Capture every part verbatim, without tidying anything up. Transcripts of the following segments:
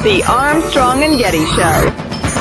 The Armstrong and Getty Show.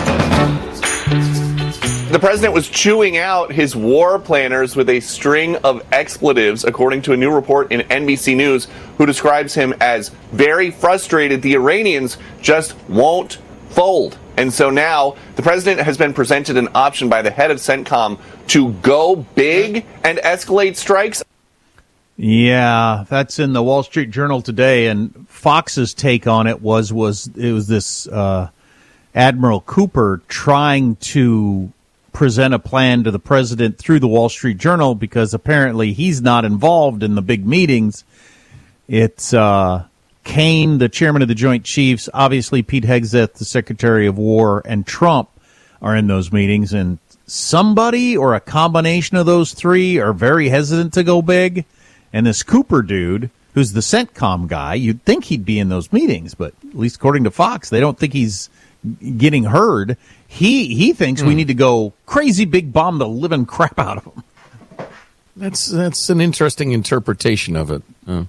The president was chewing out his war planners with a string of expletives, according to a new report in N B C News, who describes him as very frustrated. The Iranians just won't fold. And so now the president has been presented an option by the head of CENTCOM to go big and escalate strikes. Yeah, that's in the Wall Street Journal today, and Fox's take on it was was it was this uh, Admiral Cooper trying to present a plan to the president through the Wall Street Journal because apparently he's not involved in the big meetings. It's uh, Kane, the chairman of the Joint Chiefs, obviously Pete Hegseth, the Secretary of War, and Trump are in those meetings, and somebody or a combination of those three are very hesitant to go big. And this Cooper dude, who's the CENTCOM guy, you'd think he'd be in those meetings, but at least according to Fox, they don't think he's getting heard. He he thinks mm. we need to go crazy big bomb the living crap out of him. That's that's an interesting interpretation of it. Uh,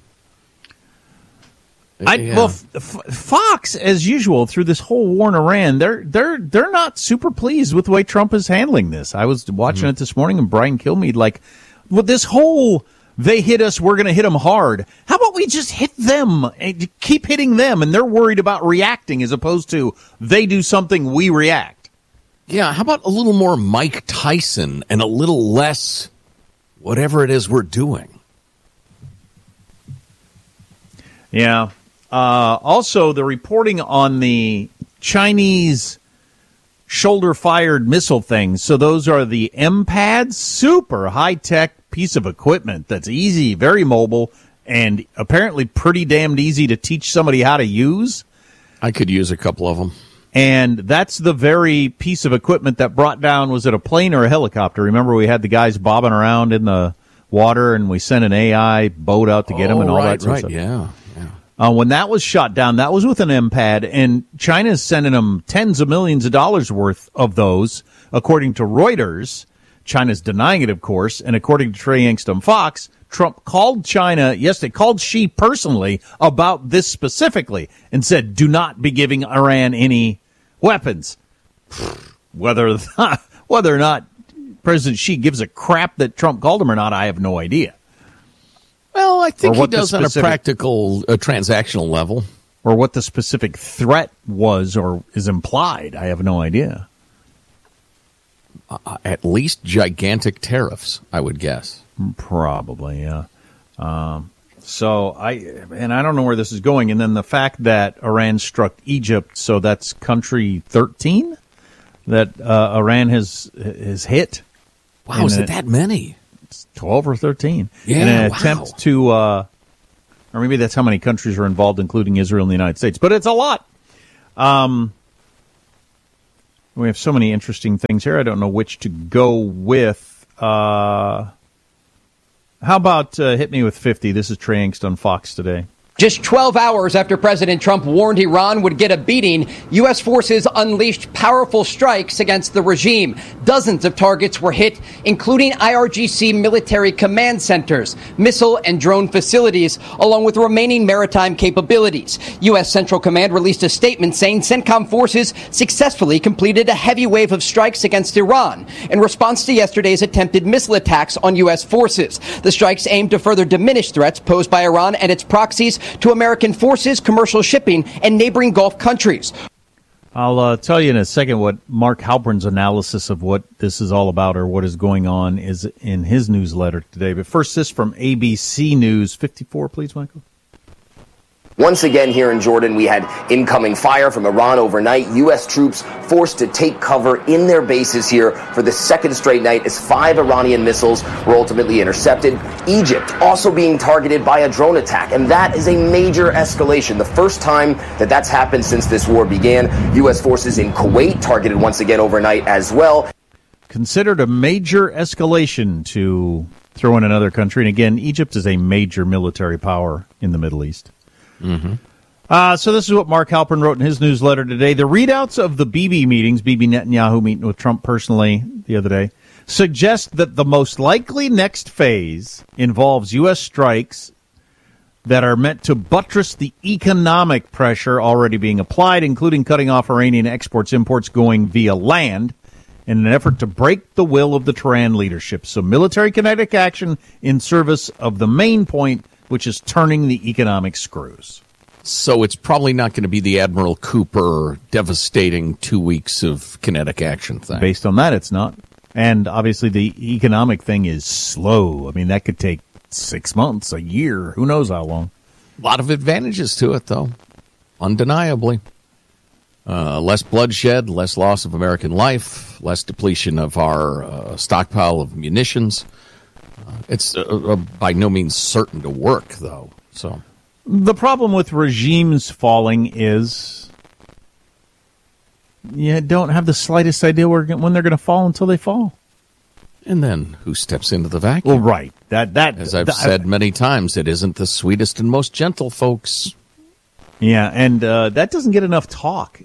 I, yeah. Well, F- Fox, as usual, through this whole war in Iran, they're they're they're not super pleased with the way Trump is handling this. I was watching mm. it this morning, and Brian Kilmeade, like, with this whole they hit us, we're going to hit them hard. How about we just hit them and keep hitting them, and they're worried about reacting as opposed to they do something, we react. Yeah, how about a little more Mike Tyson and a little less whatever it is we're doing? Yeah. Uh, also, the reporting on the Chinese shoulder-fired missile things. So those are the M PADs, super high-tech piece of equipment that's easy, very mobile, and apparently pretty damned easy to teach somebody how to use. I could use a couple of them. And that's the very piece of equipment that brought down, was it a plane or a helicopter? Remember we had the guys bobbing around in the water, and we sent an A I boat out to get them oh, and all right, that sort right, of stuff. Yeah, yeah. Uh, when that was shot down, that was with an M PAD, and China's sending them tens of millions of dollars worth of those, according to Reuters. China's denying it, of course, and according to Trey Yangstrom Fox, Trump called China, yes, they called Xi personally about this specifically, and said, do not be giving Iran any weapons. Whether whether or not President Xi gives a crap that Trump called him or not, I have no idea. Well, I think he does specific, on a practical, uh, transactional level. Or what the specific threat was or is implied, I have no idea. Uh, at least gigantic tariffs, I would guess. Probably, yeah. Um, so I and I don't know where this is going. And then the fact that Iran struck Egypt, so that's country thirteen that uh, Iran has has hit. Wow, is it that many? It's twelve or thirteen. Yeah, in an wow. attempt to, uh, or maybe that's how many countries are involved, including Israel and the United States. But it's a lot. Um. We have so many interesting things here. I don't know which to go with. Uh, how about uh, hit me with fifty? This is Trey Yangst on Fox today. Just twelve hours after President Trump warned Iran would get a beating, U S forces unleashed powerful strikes against the regime. Dozens of targets were hit, including I R G C military command centers, missile and drone facilities, along with remaining maritime capabilities. U S Central Command released a statement saying CENTCOM forces successfully completed a heavy wave of strikes against Iran in response to yesterday's attempted missile attacks on U S forces. The strikes aimed to further diminish threats posed by Iran and its proxies to American forces, commercial shipping, and neighboring Gulf countries. I'll uh, tell you in a second what Mark Halpern's analysis of what this is all about or what is going on is in his newsletter today. But first, this from A B C News. fifty-four, please, Michael. Once again here in Jordan, we had incoming fire from Iran overnight. U S troops forced to take cover in their bases here for the second straight night as five Iranian missiles were ultimately intercepted. Egypt also being targeted by a drone attack, and that is a major escalation. The first time that that's happened since this war began. U S forces in Kuwait targeted once again overnight as well. Considered a major escalation to throw in another country. And again, Egypt is a major military power in the Middle East. Mm-hmm. Uh, so this is what Mark Halpern wrote in his newsletter today. The readouts of the Bibi meetings, Bibi Netanyahu meeting with Trump personally the other day, suggest that the most likely next phase involves U S strikes that are meant to buttress the economic pressure already being applied, including cutting off Iranian exports, imports going via land in an effort to break the will of the Tehran leadership. So military kinetic action in service of the main point, which is turning the economic screws. So it's probably not going to be the Admiral Cooper devastating two weeks of kinetic action thing. Based on that, it's not. And obviously the economic thing is slow. I mean, that could take six months, a year, who knows how long. A lot of advantages to it, though, undeniably. Uh, less bloodshed, less loss of American life, less depletion of our uh, stockpile of munitions. Uh, it's uh, uh, by no means certain to work, though. So the problem with regimes falling is you don't have the slightest idea where, when they're going to fall until they fall. And then who steps into the vacuum? Well, right. That that as I've that, said many times, it isn't the sweetest and most gentle, folks. Yeah, and uh, that doesn't get enough talk.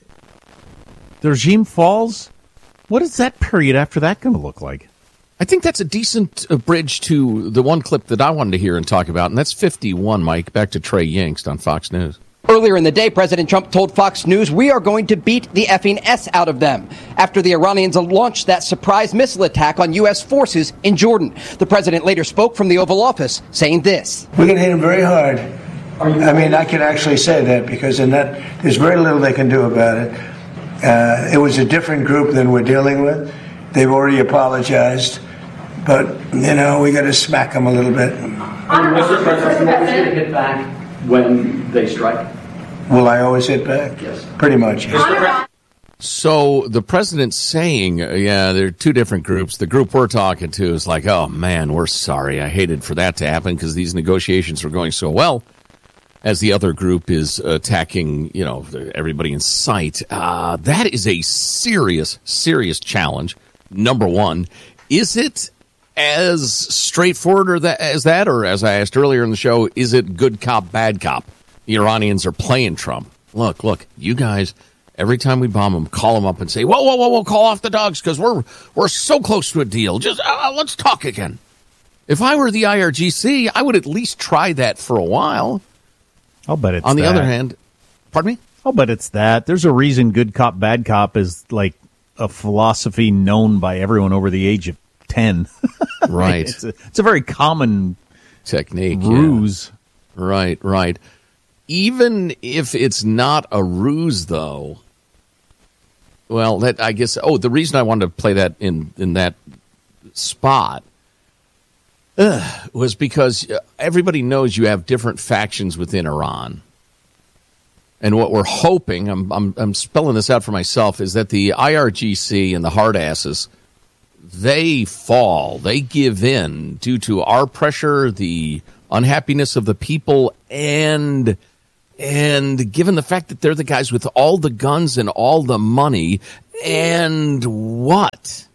The regime falls. What is that period after that going to look like? I think that's a decent uh, bridge to the one clip that I wanted to hear and talk about, and that's fifty-one, Mike. Back to Trey Yingst on Fox News. Earlier in the day, President Trump told Fox News, we are going to beat the effing S out of them after the Iranians launched that surprise missile attack on U S forces in Jordan. The president later spoke from the Oval Office saying this. We're going to hit them very hard. I mean, I can actually say that because in that there's very little they can do about it. Uh, it was a different group than we're dealing with. They've already apologized. But, you know, we got to smack them a little bit. Mister President, what was going to hit back when they strike? Will I always hit back? Yes. Pretty much. Yes. So the president's saying, uh, yeah, there are two different groups. The group we're talking to is like, oh, man, we're sorry. I hated for that to happen because these negotiations were going so well. As the other group is attacking, you know, everybody in sight. Uh, that is a serious, serious challenge. Number one, is it as straightforward or that, as that, or as I asked earlier in the show, is it good cop, bad cop? The Iranians are playing Trump. Look, look, you guys, every time we bomb them, call them up and say, whoa, whoa, whoa, whoa, call off the dogs because we're we're so close to a deal. Just uh, let's talk again. If I were the I R G C, I would at least try that for a while. I'll bet it's On the that. other hand, pardon me? I'll bet it's that. There's a reason good cop, bad cop is like a philosophy known by everyone over the age of ten. Right. it's, a, it's a very common technique. Ruse. Yeah. Right, right. Even if it's not a ruse, though, well, that I guess, oh, the reason I wanted to play that in, in that spot Ugh, was because everybody knows you have different factions within Iran. And what we're hoping, I'm, I'm, I'm spelling this out for myself, is that the I R G C and the hard asses, they fall, they give in due to our pressure, the unhappiness of the people, and and given the fact that they're the guys with all the guns and all the money, and what?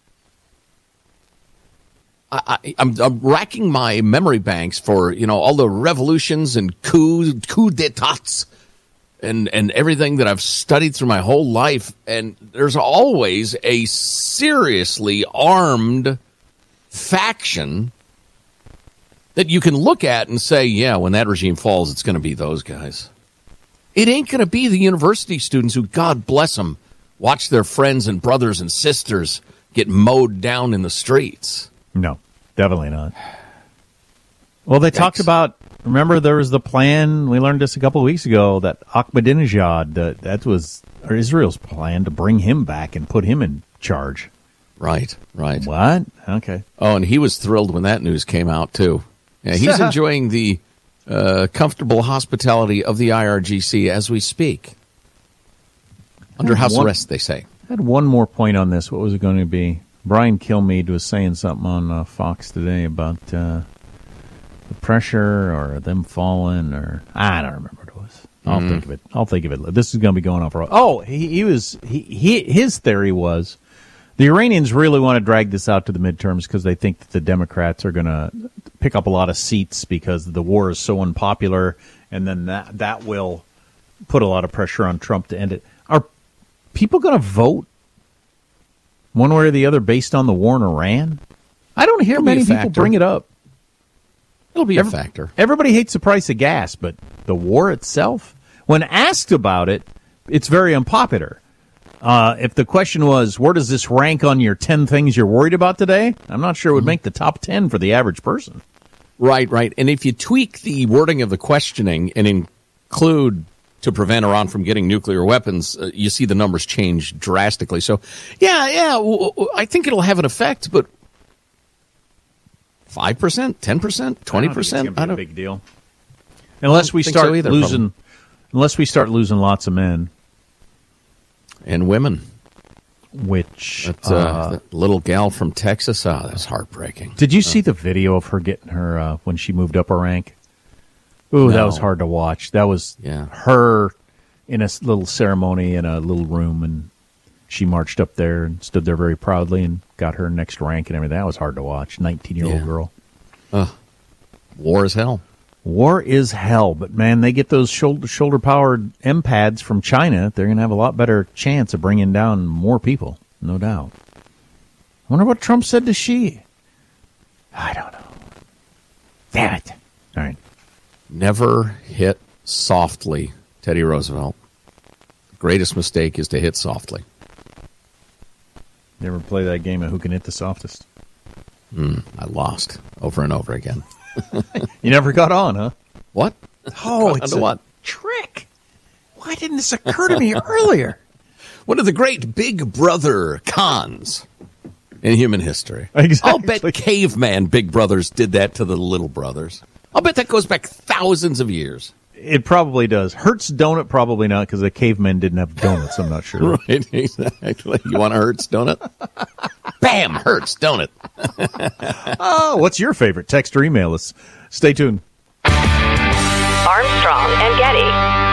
I, I'm, I'm racking my memory banks for, you know, all the revolutions and coup, coup d'etats and, and everything that I've studied through my whole life. And there's always a seriously armed faction that you can look at and say, yeah, when that regime falls, it's going to be those guys. It ain't going to be the university students who, God bless them, watch their friends and brothers and sisters get mowed down in the streets. No, definitely not. Well, they Yikes. talked about, remember there was the plan, we learned this a couple of weeks ago, that Ahmadinejad, uh, that was Israel's plan to bring him back and put him in charge. Right, right. What? Okay. Oh, and he was thrilled when that news came out, too. Yeah, he's enjoying the uh, comfortable hospitality of the I R G C as we speak. Under house one, arrest, they say. I had one more point on this. What was it going to be? Brian Kilmeade was saying something on uh, Fox today about uh, the pressure or them falling, or I don't remember what it was. I'll mm. think of it. I'll think of it. This is going to be going on for. Oh, he, he was. He, he his theory was the Iranians really want to drag this out to the midterms because they think that the Democrats are going to pick up a lot of seats because the war is so unpopular, and then that that will put a lot of pressure on Trump to end it. Are people going to vote one way or the other based on the war in Iran? I don't hear It'll many people bring it up. It'll be a factor. Everybody hates the price of gas, but the war itself, when asked about it, it's very unpopular. Uh, if the question was, where does this rank on your ten things you're worried about today? I'm not sure it would mm-hmm. make the top ten for the average person. Right, right. And if you tweak the wording of the questioning and include to prevent Iran from getting nuclear weapons, uh, you see the numbers change drastically. So, yeah, yeah, w- w- I think it'll have an effect, but five percent, ten percent, twenty percent? I don't think it's going to be a big deal. Unless we start so either, losing, probably. unless we start losing lots of men. And women. Which, that, uh, uh, that little gal from Texas, oh, that's heartbreaking. Did you uh, see the video of her getting her, uh, when she moved up a rank? Ooh, no. That was hard to watch. That was yeah. her in a little ceremony in a little room, and she marched up there and stood there very proudly and got her next rank and everything. That was hard to watch. nineteen-year-old yeah. girl. Uh, war is hell. War is hell, but man, they get those shoulder shoulder powered M PADs from China. They're going to have a lot better chance of bringing down more people, no doubt. I wonder what Trump said to Xi. I don't know. Damn it! All right. Never hit softly, Teddy Roosevelt. The greatest mistake is to hit softly. Never play that game of who can hit the softest. Mm, I lost over and over again. You never got on, huh? What? Oh, it's a what? trick. Why didn't this occur to me earlier? One of the great Big Brother cons in human history. Exactly. I'll bet caveman Big Brothers did that to the little brothers. I'll bet that goes back thousands of years. It probably does. Hertz donut, probably not, because the cavemen didn't have donuts, I'm not sure. Right, exactly. You want a Hertz donut? Bam, Hertz donut. Oh, what's your favorite? Text or email us. Stay tuned. Armstrong and Getty.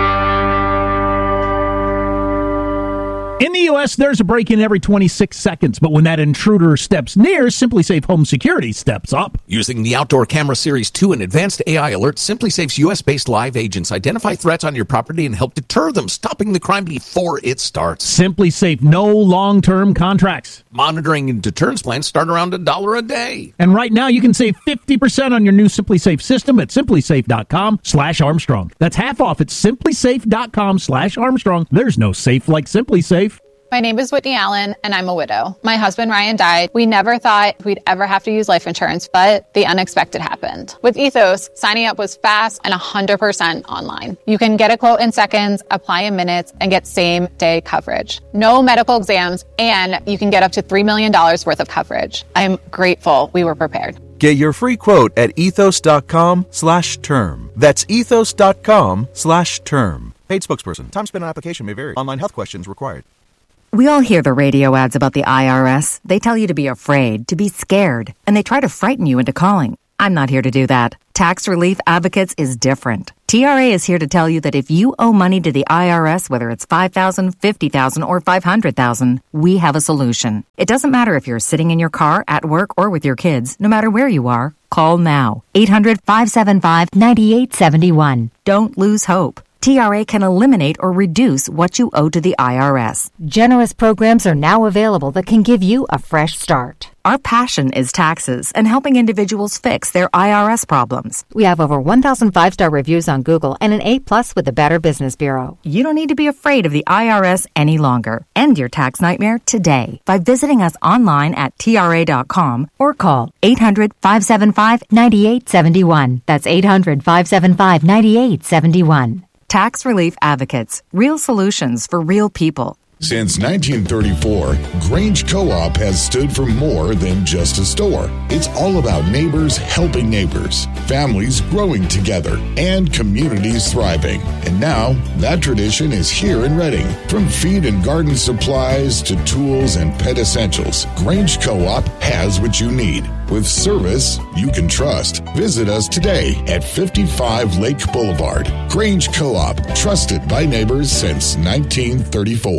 In the U S, there's a break-in every twenty-six seconds, but when that intruder steps near, SimpliSafe Home Security steps up. Using the Outdoor Camera Series two and advanced A I alerts, SimpliSafe's U S-based live agents identify threats on your property and help deter them, stopping the crime before it starts. SimpliSafe, no long-term contracts. Monitoring and deterrence plans start around a dollar a day. And right now, you can save fifty percent on your new SimpliSafe system at SimpliSafe.com slash Armstrong. That's half off at SimpliSafe.com slash Armstrong. There's no safe like SimpliSafe. My name is Whitney Allen, and I'm a widow. My husband, Ryan, died. We never thought we'd ever have to use life insurance, but the unexpected happened. With Ethos, signing up was fast and one hundred percent online. You can get a quote in seconds, apply in minutes, and get same-day coverage. No medical exams, and you can get up to three million dollars worth of coverage. I'm grateful we were prepared. Get your free quote at ethos.com slash term. That's ethos.com slash term. Paid spokesperson. Time spent on application may vary. Online health questions required. We all hear the radio ads about the I R S. They tell you to be afraid, to be scared, and they try to frighten you into calling. I'm not here to do that. Tax Relief Advocates is different. T R A is here to tell you that if you owe money to the I R S, whether it's five thousand dollars, fifty thousand dollars, or five hundred thousand dollars, we have a solution. It doesn't matter if you're sitting in your car, at work, or with your kids. No matter where you are, call now. eight hundred, five seven five, nine eight seven one. Don't lose hope. T R A can eliminate or reduce what you owe to the I R S. Generous programs are now available that can give you a fresh start. Our passion is taxes and helping individuals fix their I R S problems. We have over one thousand five-star reviews on Google and an A plus with the Better Business Bureau. You don't need to be afraid of the I R S any longer. End your tax nightmare today by visiting us online at T R A dot com or call eight hundred, five seven five, nine eight seven one. That's eight hundred, five seven five, nine eight seven one. Tax Relief Advocates. Real solutions for real people. Since nineteen thirty-four, Grange Co-op has stood for more than just a store. It's all about neighbors helping neighbors, families growing together, and communities thriving. And now, that tradition is here in Reading. From feed and garden supplies to tools and pet essentials, Grange Co-op has what you need. With service you can trust. Visit us today at fifty-five Lake Boulevard. Grange Co-op, trusted by neighbors since nineteen thirty-four.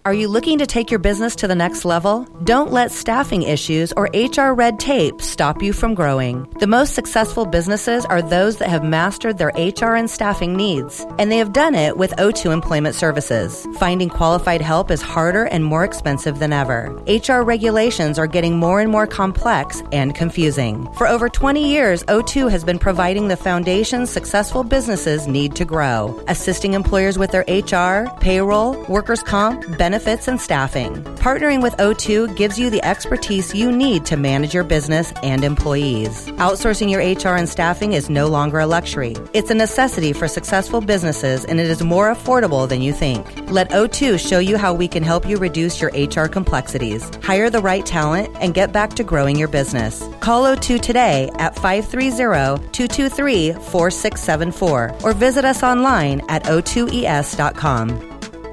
Are you looking to take your business to the next level? Don't let staffing issues or H R red tape stop you from growing. The most successful businesses are those that have mastered their H R and staffing needs, and they have done it with O two Employment Services. Finding qualified help is harder and more expensive than ever. H R regulations are getting more and more complex and confusing. For over twenty years, O two has been providing the foundation successful businesses need to grow, assisting employers with their H R, payroll, workers' comp, benefits, benefits and staffing. Partnering with O two gives you the expertise you need to manage your business and employees. Outsourcing your H R and staffing is no longer a luxury. It's a necessity for successful businesses, and it is more affordable than you think. Let O two show you how we can help you reduce your H R complexities, hire the right talent, and get back to growing your business. Call O two today at five three zero, two two three, four six seven four or visit us online at O two E S dot com.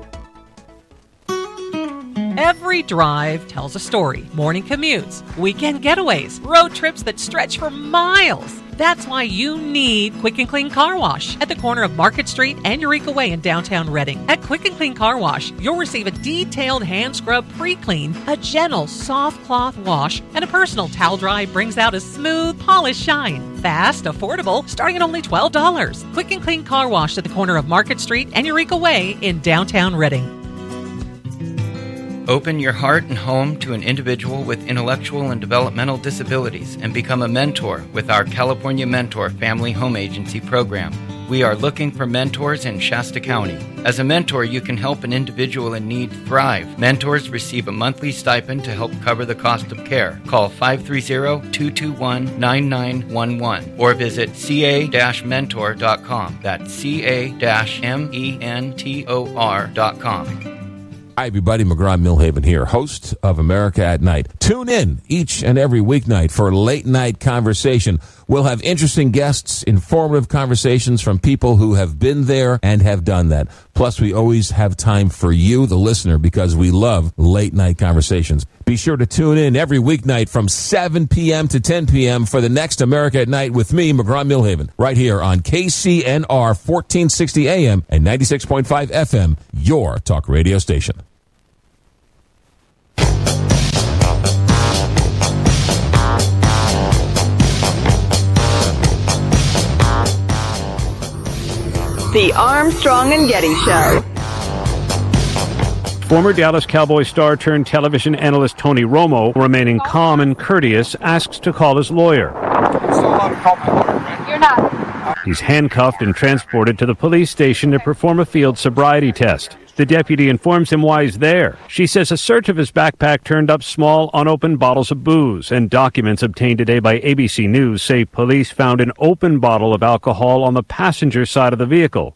Every drive tells a story. Morning commutes, weekend getaways, road trips that stretch for miles. That's why you need Quick and Clean Car Wash at the corner of Market Street and Eureka Way in downtown Reading. At Quick and Clean Car Wash, you'll receive a detailed hand scrub pre-clean, a gentle soft cloth wash, and a personal towel dry brings out a smooth, polished shine. Fast, affordable, starting at only twelve dollars. Quick and Clean Car Wash at the corner of Market Street and Eureka Way in downtown Reading. Open your heart and home to an individual with intellectual and developmental disabilities and become a mentor with our California Mentor Family Home Agency program. We are looking for mentors in Shasta County. As a mentor, you can help an individual in need thrive. Mentors receive a monthly stipend to help cover the cost of care. Call five three zero, two two one, nine nine one one or visit c a dash mentor dot com. That's c a dash mentor dot com. Hi, everybody. McGraw Millhaven here, host of America at Night. Tune in each and every weeknight for late night conversation. We'll have interesting guests, informative conversations from people who have been there and have done that. Plus, we always have time for you, the listener, because we love late night conversations. Be sure to tune in every weeknight from seven p.m. to ten p.m. for the next America at Night with me, McGraw Millhaven, right here on K C N R fourteen sixty A M and ninety-six point five F M, your talk radio station. The Armstrong and Getty Show. Former Dallas Cowboys star turned television analyst Tony Romo, remaining calm and courteous, asks to call his lawyer. You're not. He's handcuffed and transported to the police station to perform a field sobriety test. The deputy informs him why he's there. She says a search of his backpack turned up small, unopened bottles of booze, and documents obtained today by A B C News say police found an open bottle of alcohol on the passenger side of the vehicle.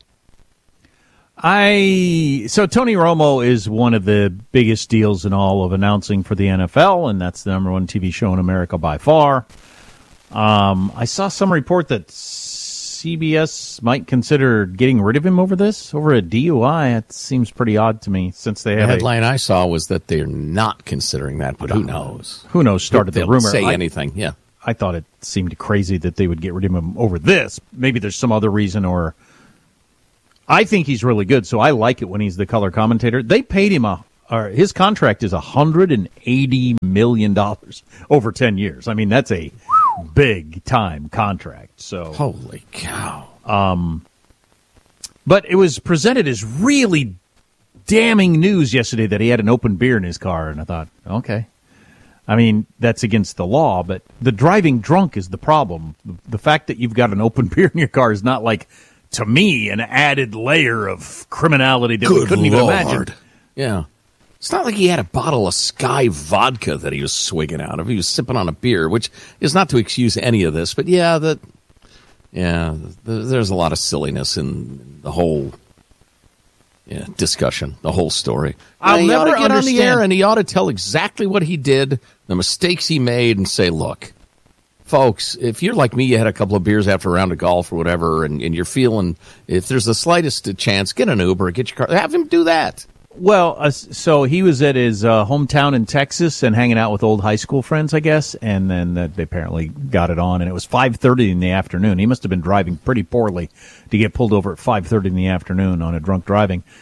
I so Tony Romo is one of the biggest deals in all of announcing for the N F L, and that's the number one T V show in America by far. Um, I saw some report that C B S might consider getting rid of him over this, over a D U I. It seems pretty odd to me, since they have the headline a, I saw was that they're not considering that, but who knows? Who knows? Started the They'll rumor. Say I, anything? Yeah. I thought it seemed crazy that they would get rid of him over this. Maybe there's some other reason, or I think he's really good, so I like it when he's the color commentator. They paid him a. Or his contract is one hundred eighty million dollars over ten years. I mean, that's a big time contract. So holy cow. Um, but it was presented as really damning news yesterday that he had an open beer in his car, and I thought, okay. I mean, that's against the law, but the driving drunk is the problem. The, the fact that you've got an open beer in your car is not, like, to me, an added layer of criminality that Good we couldn't Lord. even imagine. Yeah. It's not like he had a bottle of Sky vodka that he was swigging out of. He was sipping on a beer, which is not to excuse any of this. But, yeah, the, yeah, the, there's a lot of silliness in the whole yeah, discussion, the whole story. I'll he never ought to get understand. on the air, and he ought to tell exactly what he did, the mistakes he made, and say, look, folks, if you're like me, you had a couple of beers after a round of golf or whatever, and, and you're feeling, if there's the slightest chance, get an Uber, get your car, have him do that. Well, uh, so he was at his uh, hometown in Texas and hanging out with old high school friends, I guess, and then uh, they apparently got it on, and it was five thirty in the afternoon. He must have been driving pretty poorly to get pulled over at five thirty in the afternoon on a drunk driving.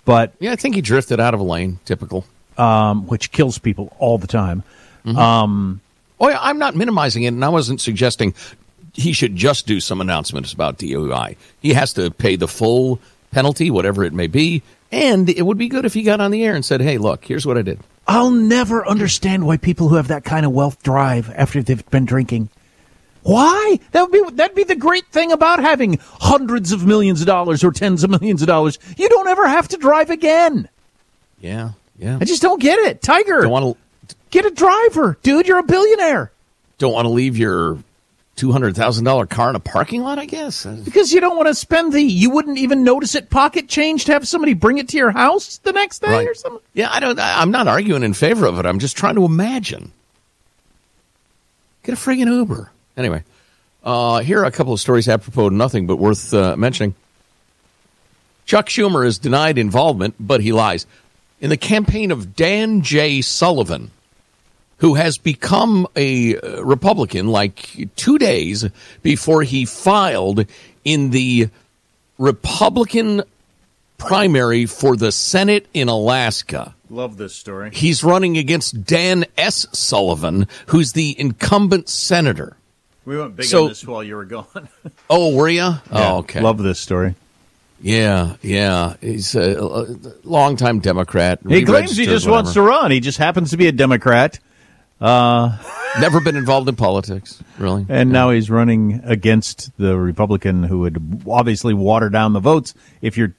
But yeah, I think he drifted out of a lane, typical. Um, which kills people all the time. Mm-hmm. Um, oh, yeah, I'm not minimizing it, and I wasn't suggesting he should just do some announcements about D U I. He has to pay the full penalty, whatever it may be, and it would be good if he got on the air and said, hey, look, here's what I did. I'll never understand why people who have that kind of wealth drive after they've been drinking. Why? That would be that'd be the great thing about having hundreds of millions of dollars or tens of millions of dollars. You don't ever have to drive again. Yeah, yeah. I just don't get it. Tiger, don't want to get a driver, dude. You're a billionaire. Don't want to leave your two hundred thousand dollars car in a parking lot, I guess? Because you don't want to spend the, you wouldn't even notice it, pocket change to have somebody bring it to your house the next day right. or something? Yeah, I don't, I'm not arguing in favor of it. I'm just trying to imagine. Get a friggin' Uber. Anyway, uh, here are a couple of stories apropos of nothing, but worth uh, mentioning. Chuck Schumer has denied involvement, but he lies, in the campaign of Dan J. Sullivan, who has become a Republican like two days before he filed in the Republican primary for the Senate in Alaska. Love this story. He's running against Dan S. Sullivan, who's the incumbent senator. We went big so, on this while you were gone. Oh, were you? Yeah, oh, okay. Love this story. Yeah, yeah. He's a, a longtime Democrat. He claims he just whatever. wants to run. He just happens to be a Democrat. Uh, Never been involved in politics, really. And yeah. now he's running against the Republican who would obviously water down the votes. If you're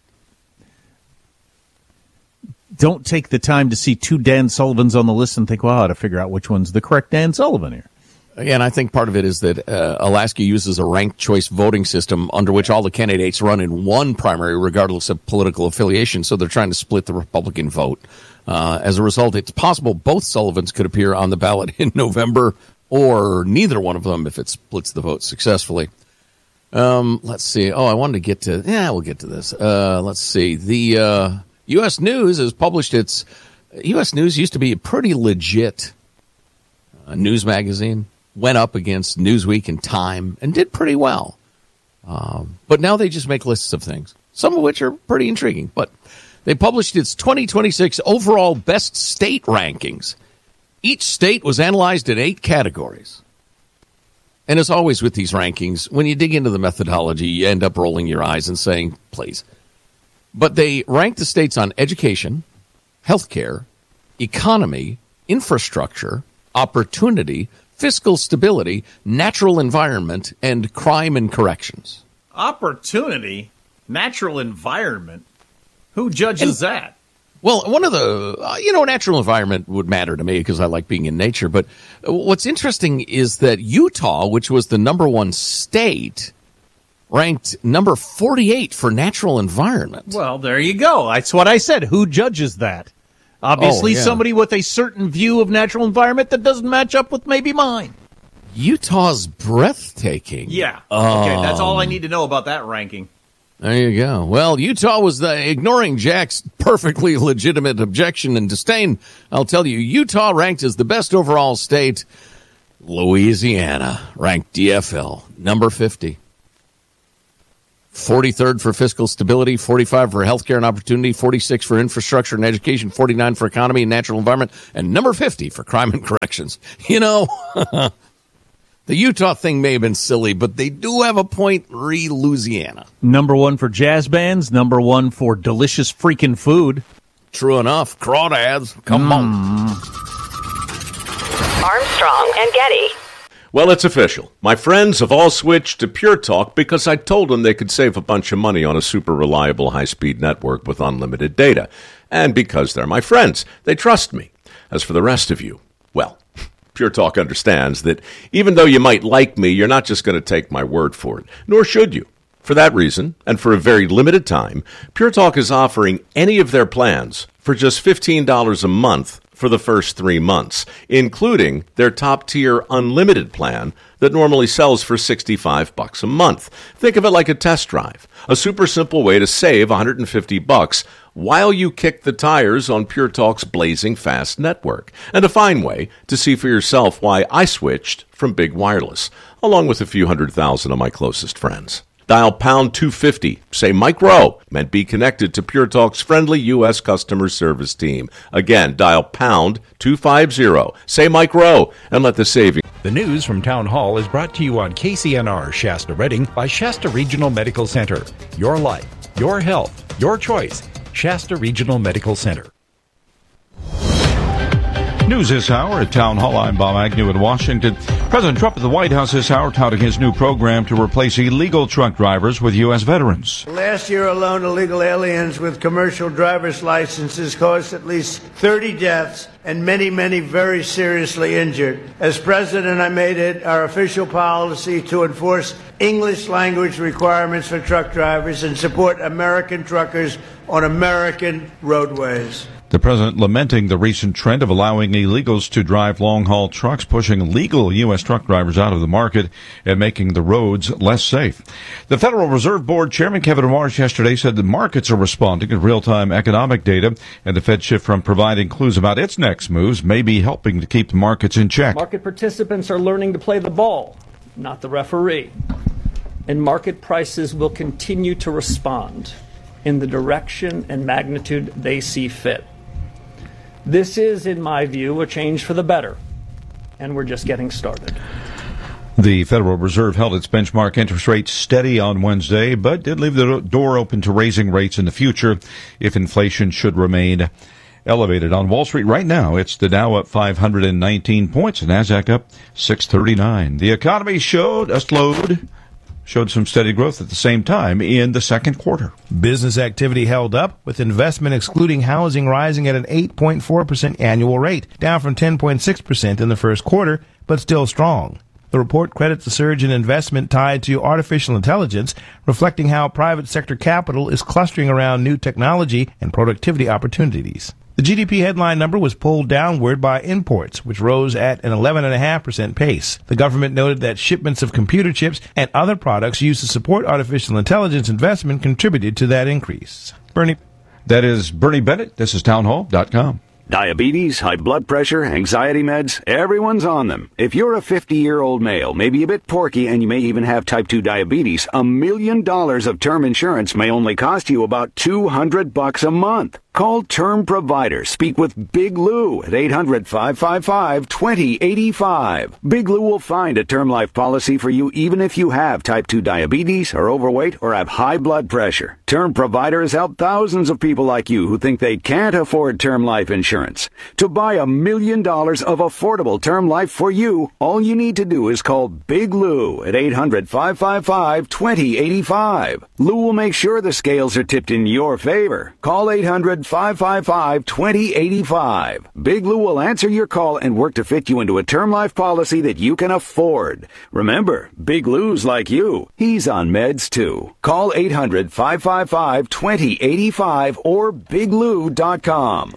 don't take the time to see two Dan Sullivans on the list and think, well, how to figure out which one's the correct Dan Sullivan here. Yeah, and I think part of it is that uh, Alaska uses a ranked choice voting system under which all the candidates run in one primary, regardless of political affiliation. So they're trying to split the Republican vote. Uh, as a result, it's possible both Sullivans could appear on the ballot in November, or neither one of them if it splits the vote successfully. Um, let's see. Oh, I wanted to get to. Yeah, we'll get to this. Uh, let's see. The uh, U S News has published its. U S News used to be a pretty legit uh, news magazine. Went up against Newsweek and Time and did pretty well. Um, but now they just make lists of things, some of which are pretty intriguing. But they published its twenty twenty-six overall best state rankings. Each state was analyzed in eight categories. And as always with these rankings, when you dig into the methodology, you end up rolling your eyes and saying, please. But they ranked the states on education, healthcare, economy, infrastructure, opportunity, fiscal stability, natural environment, and crime and corrections. Opportunity? Natural environment? Who judges and, that? Well, one of the, uh, you know, natural environment would matter to me because I like being in nature. But what's interesting is that Utah, which was the number one state, ranked number forty-eight for natural environment. Well, there you go. That's what I said. Who judges that? Obviously, oh, yeah. somebody with a certain view of natural environment that doesn't match up with maybe mine. Utah's breathtaking. Yeah. Um, okay, that's all I need to know about that ranking. There you go. Well, Utah was the, ignoring Jack's perfectly legitimate objection and disdain. I'll tell you, Utah ranked as the best overall state. Louisiana ranked D F L number fifty. forty-third for fiscal stability, forty-five for healthcare and opportunity, forty-six for infrastructure and education, forty-nine for economy and natural environment, and number fifty for crime and corrections. You know, the Utah thing may have been silly, but they do have a point re Louisiana. Number one for jazz bands, number one for delicious freaking food. True enough. Crawdads, come mm. on. Armstrong and Getty. Well, it's official. My friends have all switched to Pure Talk because I told them they could save a bunch of money on a super reliable high-speed network with unlimited data. And because they're my friends, they trust me. As for the rest of you, well, Pure Talk understands that even though you might like me, you're not just going to take my word for it, nor should you. For that reason, and for a very limited time, Pure Talk is offering any of their plans for just fifteen dollars a month for the first three months, including their top-tier unlimited plan that normally sells for sixty-five bucks a month. Think of it like a test drive, a super simple way to save one hundred fifty bucks while you kick the tires on Pure Talk's blazing fast network, and a fine way to see for yourself why I switched from Big Wireless, along with a few hundred thousand of my closest friends. Dial pound two fifty. Say Mike Rowe, and be connected to Pure Talk's friendly U S customer service team. Again, dial pound two fifty. Say Mike Rowe, and let the savings. The news from Town Hall is brought to you on K C N R Shasta Redding by Shasta Regional Medical Center. Your life, your health, your choice. Shasta Regional Medical Center. News this hour at Town Hall. I'm Bob Agnew in Washington. President Trump at the White House this hour touting his new program to replace illegal truck drivers with U S veterans. Last year alone, illegal aliens with commercial driver's licenses caused at least thirty deaths and many, many very seriously injured. As president, I made it our official policy to enforce English language requirements for truck drivers and support American truckers on American roadways. The president lamenting the recent trend of allowing illegals to drive long-haul trucks, pushing legal U S truck drivers out of the market and making the roads less safe. The Federal Reserve Board Chairman Kevin Warsh yesterday said the markets are responding to real-time economic data, and the Fed shift from providing clues about its next moves may be helping to keep the markets in check. Market participants are learning to play the ball, not the referee. And market prices will continue to respond in the direction and magnitude they see fit. This is, in my view, a change for the better, and we're just getting started. The Federal Reserve held its benchmark interest rate steady on Wednesday, but did leave the door open to raising rates in the future if inflation should remain elevated. On Wall Street right now, it's the Dow up five hundred nineteen points, and NASDAQ up six thirty-nine. The economy showed a slowed showed some steady growth at the same time in the second quarter. Business activity held up, with investment excluding housing rising at an eight point four percent annual rate, down from ten point six percent in the first quarter, but still strong. The report credits the surge in investment tied to artificial intelligence, reflecting how private sector capital is clustering around new technology and productivity opportunities. The G D P headline number was pulled downward by imports, which rose at an eleven point five percent pace. The government noted that shipments of computer chips and other products used to support artificial intelligence investment contributed to that increase. Bernie. That is Bernie Bennett. This is town hall dot com. Diabetes, high blood pressure, anxiety meds, everyone's on them. If you're a fifty-year-old male, maybe a bit porky, and you may even have type two diabetes, a million dollars of term insurance may only cost you about two hundred bucks a month. Call Term Provider. Speak with Big Lou at eight hundred, five five five, two zero eight five. Big Lou will find a term life policy for you even if you have type two diabetes, are overweight, or have high blood pressure. Term Provider has helped thousands of people like you who think they can't afford term life insurance. To buy a million dollars of affordable term life for you, all you need to do is call Big Lou at eight hundred, five five five, two zero eight five. Lou will make sure the scales are tipped in your favor. Call eight hundred, five five five, two zero eight five. Big Lou will answer your call and work to fit you into a term life policy that you can afford. Remember, Big Lou's like you. He's on meds too. Call eight hundred, five five five, two zero eight five or big lou dot com.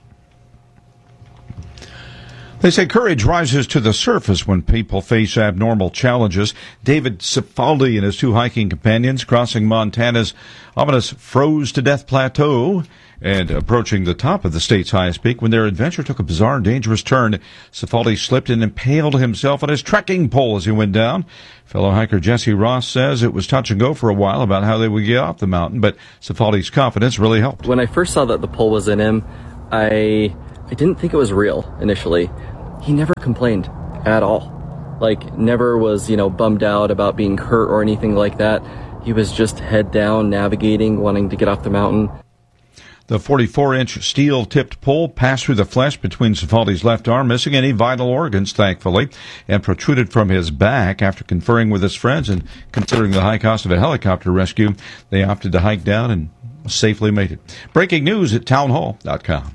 They say courage rises to the surface when people face abnormal challenges. David Cifaldi and his two hiking companions crossing Montana's ominous froze-to-death plateau and approaching the top of the state's highest peak when their adventure took a bizarre, dangerous turn. Cifaldi slipped and impaled himself on his trekking pole as he went down. Fellow hiker Jesse Ross says it was touch and go for a while about how they would get off the mountain, but Cifaldi's confidence really helped. When I first saw that the pole was in him, I I didn't think it was real initially. He never complained at all. Like, never was, you know, bummed out about being hurt or anything like that. He was just head down, navigating, wanting to get off the mountain. The forty-four inch steel-tipped pole passed through the flesh between Cifaldi's left arm, missing any vital organs, thankfully, and protruded from his back. After conferring with his friends and considering the high cost of a helicopter rescue, they opted to hike down and safely made it. Breaking news at town hall dot com.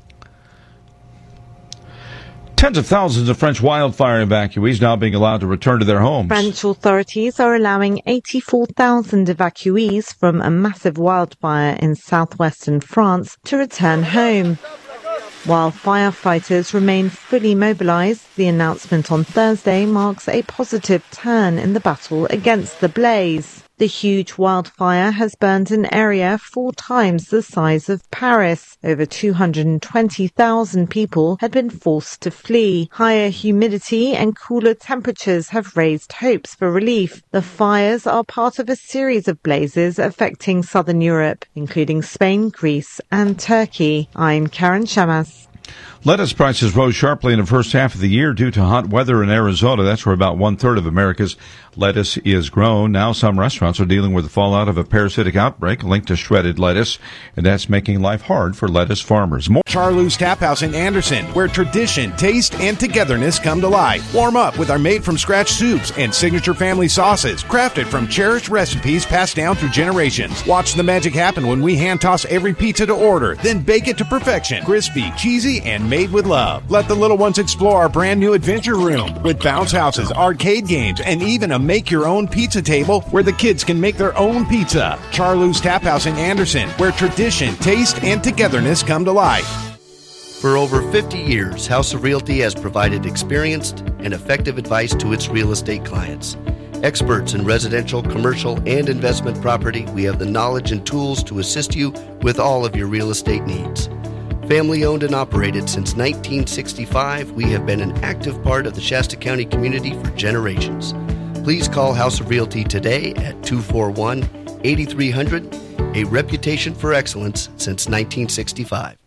Tens of thousands of French wildfire evacuees now being allowed to return to their homes. French authorities are allowing eighty-four thousand evacuees from a massive wildfire in southwestern France to return home. While firefighters remain fully mobilized, the announcement on Thursday marks a positive turn in the battle against the blaze. The huge wildfire has burned an area four times the size of Paris. Over two hundred twenty thousand people had been forced to flee. Higher humidity and cooler temperatures have raised hopes for relief. The fires are part of a series of blazes affecting southern Europe, including Spain, Greece and Turkey. I'm Karen Shamas. Lettuce prices rose sharply in the first half of the year due to hot weather in Arizona. That's where about one-third of America's lettuce is grown. Now some restaurants are dealing with the fallout of a parasitic outbreak linked to shredded lettuce, and that's making life hard for lettuce farmers. More- Charlou's Tap House in Anderson, where tradition, taste, and togetherness come to life. Warm up with our made-from-scratch soups and signature family sauces, crafted from cherished recipes passed down through generations. Watch the magic happen when we hand-toss every pizza to order, then bake it to perfection. Crispy, cheesy, and made with love. Let the little ones explore our brand new adventure room with bounce houses, arcade games, and even a make-your-own pizza table where the kids can make their own pizza. Charlou's Tap House in Anderson, where tradition, taste, and togetherness come to life. For over fifty years, House of Realty has provided experienced and effective advice to its real estate clients. Experts in residential, commercial, and investment property, we have the knowledge and tools to assist you with all of your real estate needs. Family owned and operated since nineteen sixty-five, we have been an active part of the Shasta County community for generations. Please call House of Realty today at two four one, eight three zero zero, a reputation for excellence since nineteen sixty-five.